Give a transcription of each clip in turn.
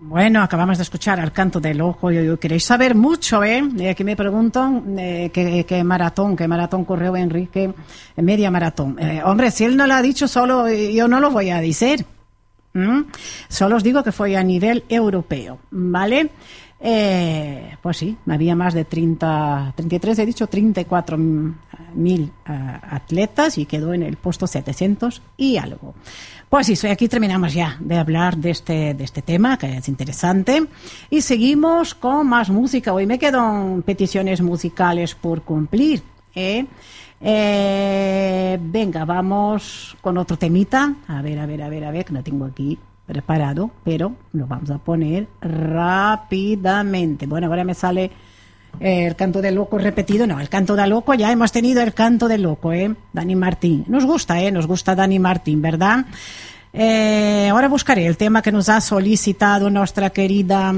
Bueno, acabamos de escuchar al Canto del Loco. Yo queréis saber mucho, ¿eh? Aquí me preguntan qué maratón corrió Enrique, media maratón. Hombre, si él no lo ha dicho solo, yo no lo voy a decir. Solo os digo que fue a nivel europeo, ¿vale? Pues sí, había más de 34.000 atletas y quedó en el puesto 700 y algo. Pues sí, aquí terminamos ya de hablar de este tema, que es interesante, y seguimos con más música. Hoy me quedan peticiones musicales por cumplir, venga, vamos con otro temita. A ver, que no tengo aquí preparado, pero lo vamos a poner rápidamente. Bueno, ahora me sale el Canto del Loco repetido. No, el Canto del Loco, ya hemos tenido el Canto del Loco, Dani Martín. Nos gusta Dani Martín, ¿verdad? Ahora buscaré el tema que nos ha solicitado nuestra querida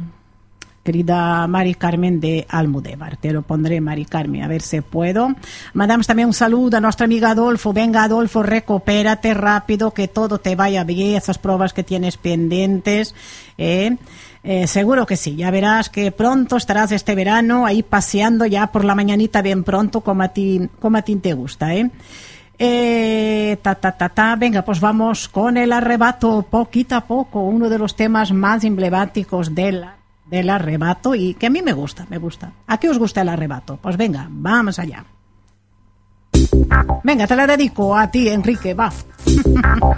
Mari Carmen de Almudévar. Te lo pondré, Mari Carmen, a ver si puedo. Mandamos también un saludo a nuestro amigo Adolfo. Venga, Adolfo, recupérate rápido, que todo te vaya bien, esas pruebas que tienes pendientes, seguro que sí, ya verás que pronto estarás este verano ahí paseando ya por la mañanita bien pronto, como a ti te gusta, Venga, pues vamos con el arrebato, poquito a poco, uno de los temas más emblemáticos del arrebato y que a mí me gusta. ¿A qué os gusta el arrebato? Pues venga, vamos allá. Venga, te la dedico a ti, Enrique, va.